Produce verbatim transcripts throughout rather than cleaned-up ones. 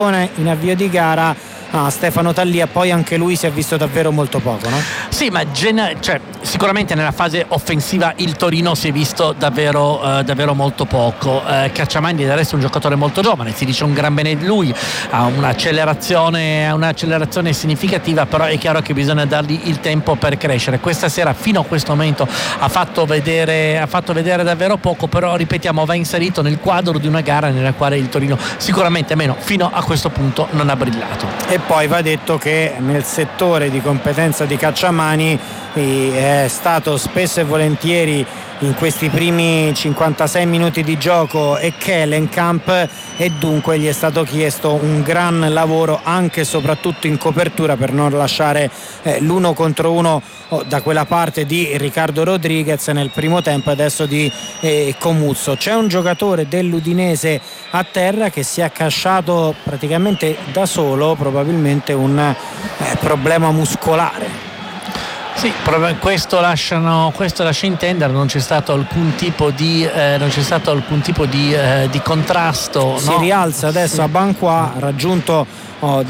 in avvio di gara a Stefano Tallia, poi anche lui si è visto davvero molto poco, no? Sì, ma gen- cioè, sicuramente nella fase offensiva il Torino si è visto davvero, eh, davvero molto poco. eh, Cacciamandi del resto è un giocatore molto giovane, si dice un gran bene di lui, ha un'accelerazione, ha un'accelerazione significativa, però è chiaro che bisogna dargli il tempo per crescere. Questa sera fino a questo momento ha fatto vedere, ha fatto vedere davvero poco, però ripetiamo va inserito nel quadro di una gara nella quale il Torino sicuramente almeno fino a questo punto non ha brillato. E poi va detto che nel settore di competenza di Cacciamani è stato spesso e volentieri in questi primi cinquantasei minuti di gioco e Kellenkamp, e dunque gli è stato chiesto un gran lavoro anche e soprattutto in copertura per non lasciare eh, l'uno contro uno oh, da quella parte di Riccardo Rodriguez nel primo tempo e adesso di eh, Comuzzo. C'è un giocatore dell'Udinese a terra che si è accasciato praticamente da solo, probabilmente un eh, problema muscolare. Sì, questo, lasciano, questo lascia intendere, non c'è stato alcun tipo di, eh, non c'è stato alcun tipo di, eh, di contrasto. Si no? rialza adesso sì. a Banqua, raggiunto oh,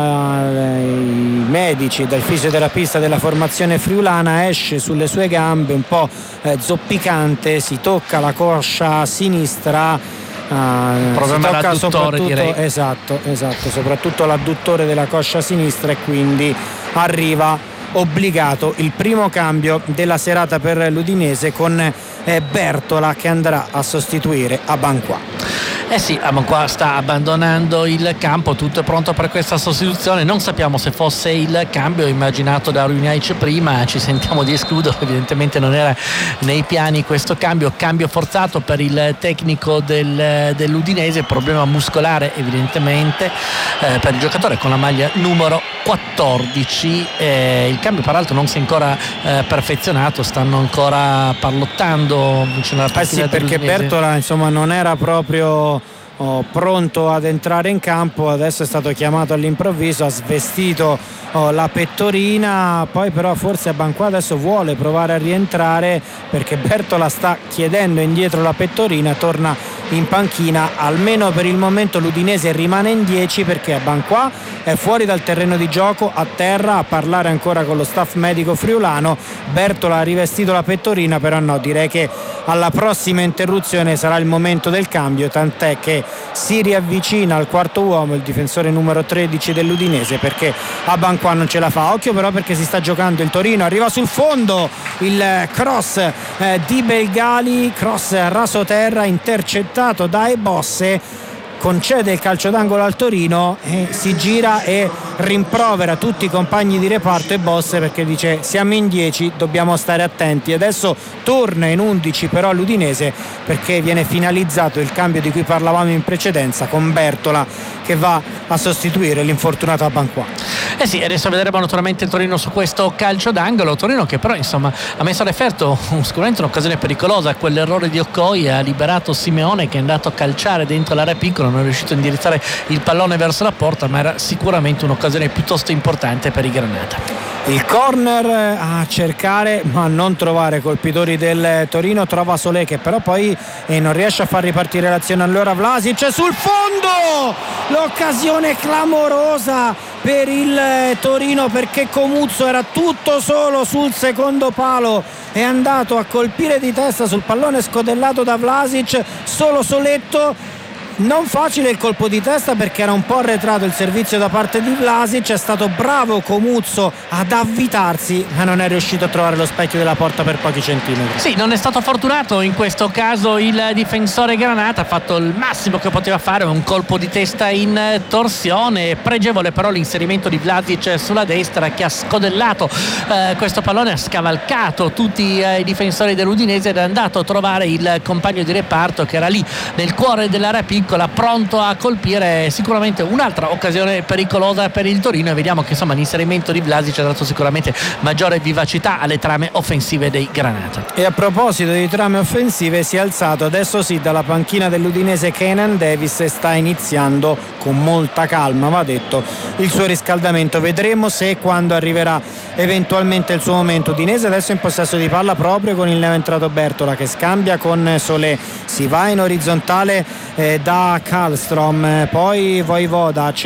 dai medici, dal fisioterapista della formazione friulana, esce sulle sue gambe un po' eh, zoppicante, si tocca la coscia sinistra. Uh, problema l'adduttore, direi. Esatto, esatto, soprattutto l'adduttore della coscia sinistra, e quindi arriva obbligato il primo cambio della serata per l'Udinese con eh, Bertola che andrà a sostituire Abanqua. Eh sì, Abanqua sta abbandonando il campo, tutto è pronto per questa sostituzione. Non sappiamo se fosse il cambio immaginato da Runjaic prima, ci sentiamo di escluderlo, evidentemente non era nei piani questo cambio, cambio forzato per il tecnico del, dell'Udinese, problema muscolare evidentemente eh, per il giocatore con la maglia numero quattordici. Eh, il cambio peraltro non si è ancora eh, perfezionato, stanno ancora parlottando vicino alla partita. Eh sì, perché Bertola insomma non era proprio Oh, pronto ad entrare in campo, adesso è stato chiamato all'improvviso, ha svestito oh, la pettorina, poi però forse Abanqua adesso vuole provare a rientrare perché Bertola sta chiedendo indietro la pettorina, torna in panchina. Almeno per il momento l'Udinese rimane in dieci perché Abanqua è fuori dal terreno di gioco, a terra a parlare ancora con lo staff medico friulano. Bertola ha rivestito la pettorina, però no, direi che alla prossima interruzione sarà il momento del cambio, tant'è che si riavvicina al quarto uomo il difensore numero tredici dell'Udinese perché Abanqua non ce la fa. Occhio però perché si sta giocando il Torino, arriva sul fondo il cross eh, di Belgali, cross rasoterra intercettato da Ebosse, concede il calcio d'angolo al Torino e si gira e rimprovera tutti i compagni di reparto e Bosse perché dice siamo in dieci, dobbiamo stare attenti. Adesso torna in undici però l'Udinese perché viene finalizzato il cambio di cui parlavamo in precedenza con Bertola che va a sostituire l'infortunato Abanqua. Eh sì, adesso vedremo naturalmente il Torino su questo calcio d'angolo, Torino che però insomma ha messo a referto sicuramente un'occasione pericolosa, quell'errore di Okoye, ha liberato Simeone che è andato a calciare dentro l'area piccola, non è riuscito a indirizzare il pallone verso la porta, ma era sicuramente un'occasione piuttosto importante per i Granata. Il corner a cercare ma non trovare colpitori del Torino, trova Solé che però poi eh, non riesce a far ripartire l'azione. Allora Vlasic sul fondo, l'occasione clamorosa per il Torino perché Comuzzo era tutto solo sul secondo palo, è andato a colpire di testa sul pallone scodellato da Vlasic, solo Soletto. Non facile il colpo di testa perché era un po' arretrato il servizio da parte di Vlasic, è stato bravo Comuzzo ad avvitarsi ma non è riuscito a trovare lo specchio della porta per pochi centimetri. Sì, non è stato fortunato in questo caso il difensore Granata, ha fatto il massimo che poteva fare, un colpo di testa in torsione, pregevole però l'inserimento di Vlasic sulla destra che ha scodellato eh, questo pallone, ha scavalcato tutti eh, i difensori dell'Udinese ed è andato a trovare il compagno di reparto che era lì nel cuore dell'area piccola, pronto a colpire. Sicuramente un'altra occasione pericolosa per il Torino e vediamo che insomma l'inserimento di Vlasic ha dato sicuramente maggiore vivacità alle trame offensive dei Granata. E a proposito di trame offensive, si è alzato adesso sì dalla panchina dell'Udinese Kenan Davis e sta iniziando con molta calma, va detto, il suo riscaldamento. Vedremo se e quando arriverà eventualmente il suo momento. Udinese adesso in possesso di palla proprio con il neoentrato Bertola che scambia con Solé, si va in orizzontale eh, da Karlstrom, poi Voivoda